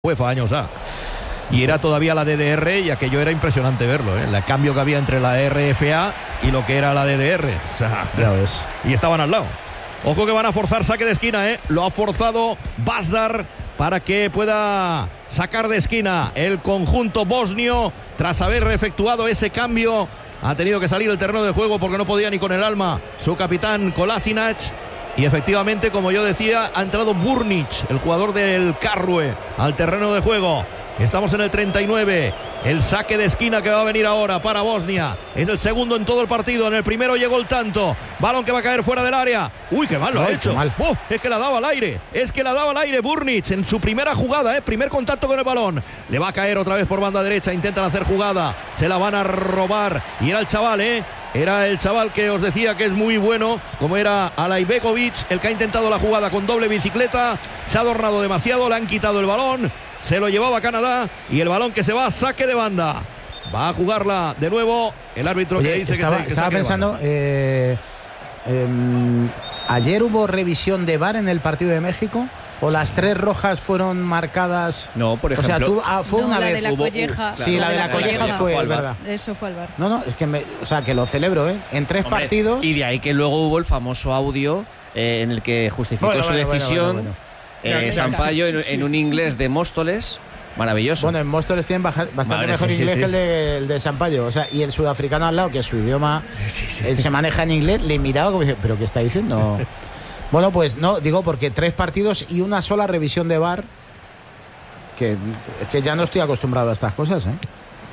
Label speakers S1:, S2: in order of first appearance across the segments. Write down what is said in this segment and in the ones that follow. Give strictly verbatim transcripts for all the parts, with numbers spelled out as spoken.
S1: UEFA años A. Y era todavía la D D R y aquello era impresionante verlo, ¿eh? El cambio que había entre la R F A y lo que era la D D R. O sea,
S2: ya ves.
S1: Y estaban al lado. Ojo que van a forzar saque de esquina, ¿eh? Lo ha forzado Bazdar para que pueda sacar de esquina el conjunto bosnio. Tras haber efectuado ese cambio, ha tenido que salir del terreno de juego porque no podía ni con el alma su capitán Kolasinac. Y efectivamente, como yo decía, ha entrado Burnic, el jugador del Karlsruhe, al terreno de juego. Estamos en el treinta y nueve. El saque de esquina que va a venir ahora para Bosnia. Es el segundo en todo el partido. En el primero llegó el tanto. Balón que va a caer fuera del área. Uy, qué mal lo
S2: Ay,
S1: ha hecho.
S2: mal.
S1: Oh, es que la daba al aire. Es que la daba al aire Burnic en su primera jugada, ¿eh? Primer contacto con el balón. Le va a caer otra vez por banda derecha. Intentan hacer jugada. Se la van a robar. Y era el chaval, ¿eh? Era el chaval que os decía que es muy bueno, como era Alaibegovic, el que ha intentado la jugada con doble bicicleta. Se ha adornado demasiado, le han quitado el balón. Se lo llevaba Canadá y el balón que se va, saque de banda. Va a jugarla de nuevo el árbitro.
S2: Oye,
S1: que dice
S2: estaba,
S1: que, se, que
S2: estaba pensando, eh, eh, ayer hubo revisión de V A R en el partido de México. ¿O las tres rojas fueron marcadas?
S3: No, por ejemplo.
S2: O sea, tú, ah, fue
S4: no,
S2: una
S4: la
S2: vez.
S4: De la
S2: hubo,
S4: colleja,
S2: sí, la de la, la colleja, colleja fue, es verdad.
S4: Eso fue al V A R.
S2: No, no, es que me, o sea, que lo celebro, ¿eh? En tres
S3: Hombre,
S2: partidos.
S3: Y de ahí que luego hubo el famoso audio eh, en el que justificó
S2: bueno,
S3: su
S2: bueno,
S3: decisión.
S2: bueno, bueno, bueno.
S3: Eh, Sampaio en, en un inglés de Móstoles. Maravilloso.
S2: Bueno, en Móstoles tienen baja, bastante
S3: Madre,
S2: mejor
S3: sí,
S2: inglés
S3: sí,
S2: que
S3: sí.
S2: el de, el de Sampaio. O sea, y el sudafricano al lado, que su idioma
S3: sí, sí, sí.
S2: él se maneja en inglés, le miraba como dice, ¿pero qué está diciendo? Bueno, pues no, digo, porque tres partidos y una sola revisión de V A R, que, que ya no estoy acostumbrado a estas cosas, ¿eh?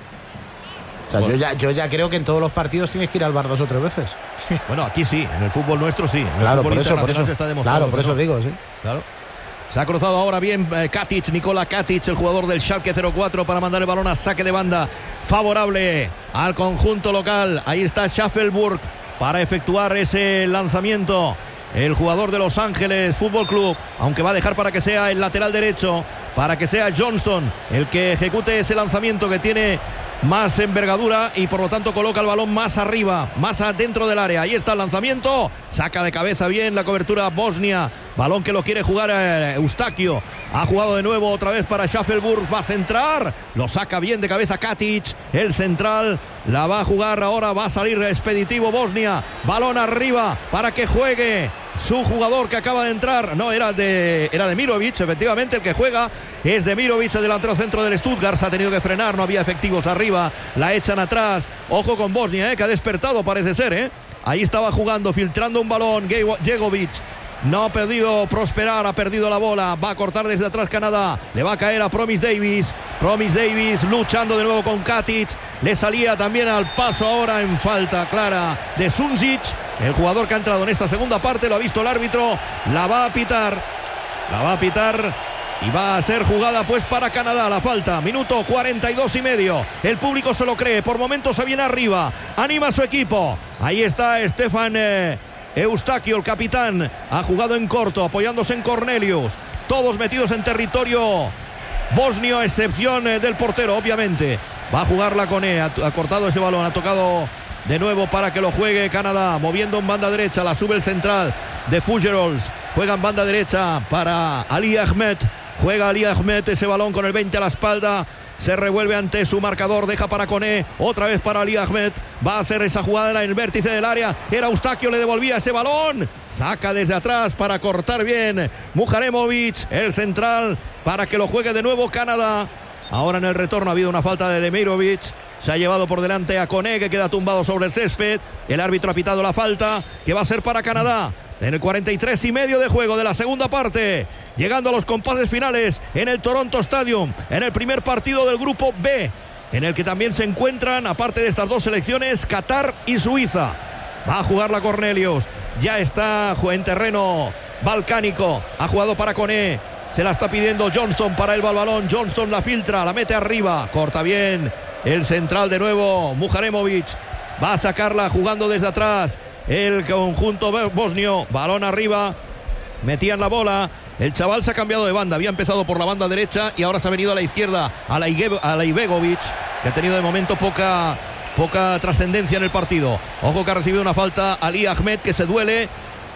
S2: O sea, bueno. yo, ya, yo ya creo que en todos los partidos tienes que ir al V A R dos o tres veces.
S1: Sí. Bueno, aquí sí, en el fútbol nuestro sí. En
S2: claro,
S1: el fútbol
S2: por eso, por eso,
S1: se está demostrando.
S2: claro, por eso
S1: no.
S2: digo, sí.
S1: Claro. Se ha cruzado ahora bien eh, Katic, Nikola Katic, el jugador del Schalke cero cuatro, para mandar el balón a saque de banda favorable al conjunto local. Ahí está Schaffelburg para efectuar ese lanzamiento. El jugador de Los Ángeles Fútbol Club, aunque va a dejar para que sea el lateral derecho, para que sea Johnston el que ejecute ese lanzamiento que tiene más envergadura y por lo tanto coloca el balón más arriba, más adentro del área. Ahí está el lanzamiento, saca de cabeza bien la cobertura Bosnia, balón que lo quiere jugar eh, Eustaquio, ha jugado de nuevo otra vez para Schaffelburg, va a centrar, lo saca bien de cabeza Katic, el central, la va a jugar ahora, va a salir expeditivo Bosnia, balón arriba para que juegue su jugador que acaba de entrar, no, era de era de Mirovic, efectivamente el que juega es de Mirovic, el delantero centro del Stuttgart. Se ha tenido que frenar, no había efectivos arriba, la echan atrás. Ojo con Bosnia, eh, que ha despertado parece ser, eh. Ahí estaba jugando, filtrando un balón Jegovic. No ha podido prosperar, ha perdido la bola, va a cortar desde atrás Canadá, le va a caer a Promise Davis, Promise Davis luchando de nuevo con Katic, le salía también al paso ahora en falta clara de Sunzic, el jugador que ha entrado en esta segunda parte, lo ha visto el árbitro, la va a pitar, la va a pitar y va a ser jugada pues para Canadá, la falta, minuto cuarenta y dos y medio, el público se lo cree, por momentos se viene arriba, anima a su equipo, ahí está Stefan eh, Eustaquio, el capitán, ha jugado en corto, apoyándose en Cornelius. Todos metidos en territorio bosnio, a excepción eh, del portero, obviamente. Va a jugarla con E, ha, ha cortado ese balón, ha tocado de nuevo para que lo juegue Canadá, moviendo en banda derecha, la sube el central de Fugerols. Juega en banda derecha para Ali Ahmed. Juega Ali Ahmed ese balón con el veinte a la espalda. Se revuelve ante su marcador, deja para Koné, otra vez para Ali Ahmed, va a hacer esa jugada en el vértice del área, era Eustaquio, le devolvía ese balón, saca desde atrás para cortar bien Muharemovic, el central, para que lo juegue de nuevo Canadá. Ahora en el retorno ha habido una falta de Demirovic, se ha llevado por delante a Koné, que queda tumbado sobre el césped, el árbitro ha pitado la falta, que va a ser para Canadá. En el cuarenta y tres y medio de juego de la segunda parte, llegando a los compases finales en el Toronto Stadium, en el primer partido del grupo B, en el que también se encuentran, aparte de estas dos selecciones, Qatar y Suiza. Va a jugar la Cornelius, ya está en terreno balcánico, ha jugado para Koné, se la está pidiendo Johnston, para el balón, Johnston la filtra, la mete arriba, corta bien el central de nuevo, Muharemovic, va a sacarla jugando desde atrás. El conjunto bosnio, balón arriba, metían la bola, el chaval se ha cambiado de banda, había empezado por la banda derecha y ahora se ha venido a la izquierda, a Laibegovic, que ha tenido de momento poca, poca trascendencia en el partido. Ojo que ha recibido una falta Ali Ahmed, que se duele,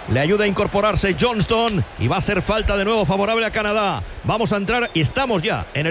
S1: Le ayuda a incorporarse Johnston y va a ser falta de nuevo favorable a Canadá. Vamos a entrar y estamos ya en el